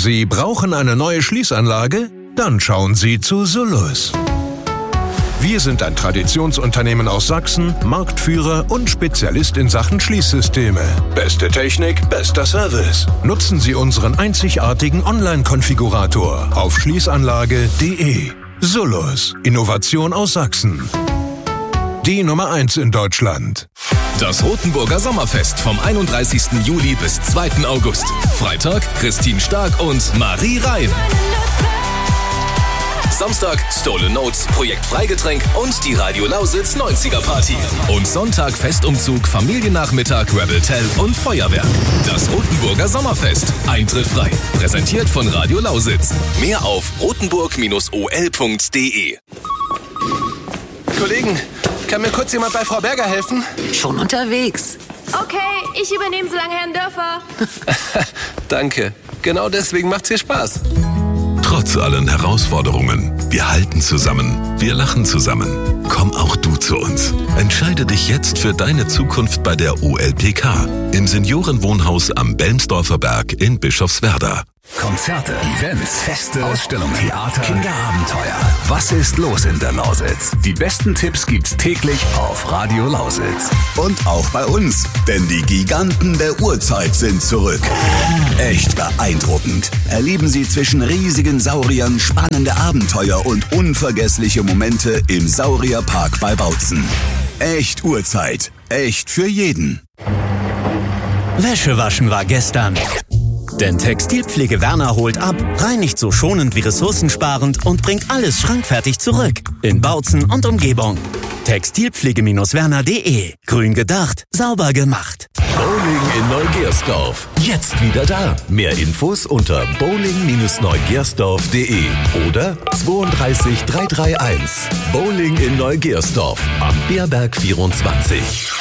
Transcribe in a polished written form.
Sie brauchen eine neue Schließanlage? Dann schauen Sie zu Solus. Wir sind ein Traditionsunternehmen aus Sachsen, Marktführer und Spezialist in Sachen Schließsysteme. Beste Technik, bester Service. Nutzen Sie unseren einzigartigen Online-Konfigurator auf schließanlage.de. Solus, Innovation aus Sachsen. Die Nummer 1 in Deutschland. Das Rothenburger Sommerfest vom 31. Juli bis 2. August. Freitag Christine Stark und Marie Reim. Samstag Stolen Notes, Projekt Freigetränk und die Radio Lausitz 90er Party. Und Sonntag Festumzug, Familiennachmittag, Rebel Tell und Feuerwerk. Das Rothenburger Sommerfest. Eintritt frei. Präsentiert von Radio Lausitz. Mehr auf rotenburg-ol.de. Kollegen, kann mir kurz jemand bei Frau Berger helfen? Schon unterwegs. Okay, ich übernehme so lange Herrn Dörfer. Danke. Genau deswegen macht's hier Spaß. Trotz allen Herausforderungen, wir halten zusammen, wir lachen zusammen. Komm auch du zu uns. Entscheide dich jetzt für deine Zukunft bei der OLPK im Seniorenwohnhaus am Belmsdorfer Berg in Bischofswerda. Konzerte, Events, Feste, Ausstellungen, Theater, Kinderabenteuer. Was ist los in der Lausitz? Die besten Tipps gibt's täglich auf Radio Lausitz. Und auch bei uns, denn die Giganten der Urzeit sind zurück. Echt beeindruckend. Erleben Sie zwischen riesigen Sauriern spannende Abenteuer und unvergessliche Momente im Saurierpark bei Bautzen. Echt Urzeit. Echt für jeden. Wäsche waschen war gestern. Denn Textilpflege Werner holt ab, reinigt so schonend wie ressourcensparend und bringt alles schrankfertig zurück. In Bautzen und Umgebung. Textilpflege-werner.de. Grün gedacht, sauber gemacht. Bowling in Neugersdorf. Jetzt wieder da. Mehr Infos unter bowling-neugersdorf.de oder 32 331. Bowling in Neugersdorf am Beerberg 24.